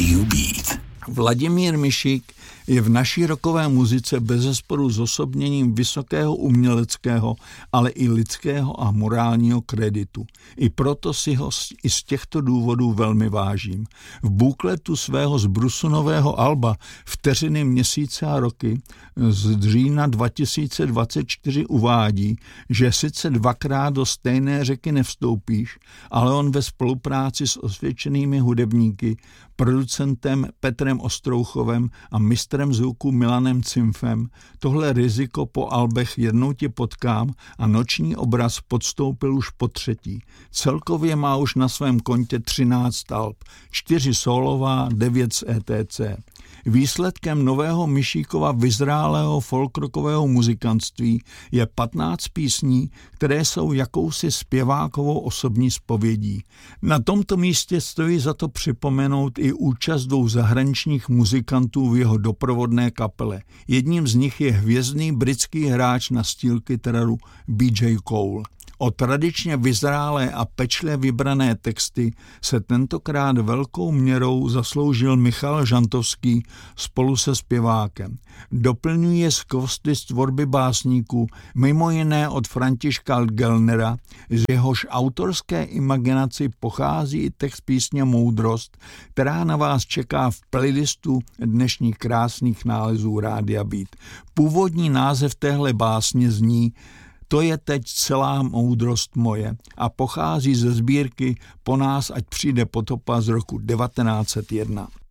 Radio Beat. Vladimír Mišík je v naší rockové muzice bezesporu zosobněním vysokého uměleckého, ale i lidského a morálního kreditu. I proto si ho i z těchto důvodů velmi vážím. V bukletu svého zbrusunového alba Vteřiny, měsíce a roky z října 2024 uvádí, že sice dvakrát do stejné řeky nevstoupíš, ale on ve spolupráci s osvědčenými hudebníky, producentem Petrem Ostrouchovem a mistrem zvuku Milanem Cimfem tohle riziko po albech Jednou tě potkám a Noční obraz podstoupil už po třetí. Celkově má už na svém kontě 13 alb, 4 solová, 9 z ETC. Výsledkem nového Mišíkova vyzrálého folkrockového muzikantství je 15 písní, které jsou jakousi zpěvákovou osobní zpovědí. Na tomto místě stojí za to připomenout i účast 2 zahraničních muzikantů v jeho doprovodné kapele. Jedním z nich je hvězdný britský hráč na steel-kytaru BJ Cole. O tradičně vyzrálé a pečlivě vybrané texty se tentokrát velkou měrou zasloužil Michal Žantovský spolu se zpěvákem. Doplňuje skvosty z tvorby básníků, mimo jiné od Františka Gellnera, z jehož autorské imaginaci pochází i text písně Moudrost, která na vás čeká v playlistu dnešních krásných nálezů Rádia Beat. Původní název téhle básně zní To je teď celá moudrost moje a pochází ze sbírky Po nás ať přijde potopa z roku 1901.